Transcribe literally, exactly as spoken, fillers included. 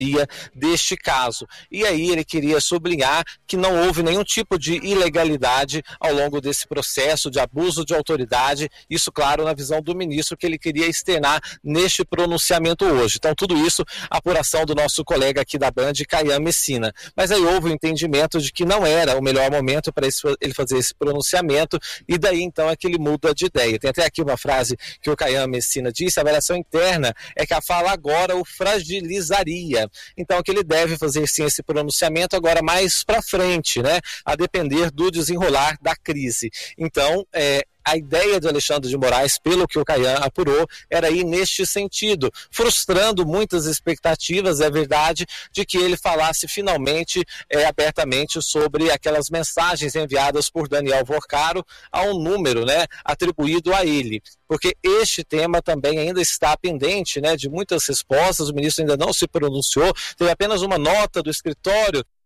deste caso. E aí ele queria sublinhar que não houve nenhum tipo de ilegalidade ao longo desse processo de abuso de autoridade, isso claro na visão do ministro que ele queria externar neste pronunciamento hoje. Então tudo isso, apuração do nosso colega aqui da Band, Caian Messina. Mas aí houve o entendimento de que não era o melhor momento para ele fazer esse pronunciamento e daí então é que ele muda de ideia. Tem até aqui uma frase que o Caian Messina disse: a avaliação interna é que a fala agora o fragilizaria. Então que ele deve fazer sim esse pronunciamento agora mais para frente, né? A depender do desenrolar da crise. Então, é, a ideia de Alexandre de Moraes, pelo que o Caian apurou, era ir neste sentido, frustrando muitas expectativas, é verdade, de que ele falasse finalmente, é, abertamente sobre aquelas mensagens enviadas por Daniel Vorcaro a um número, né, atribuído a ele. Porque este tema também ainda está pendente, né, de muitas respostas, o ministro ainda não se pronunciou, teve apenas uma nota do escritório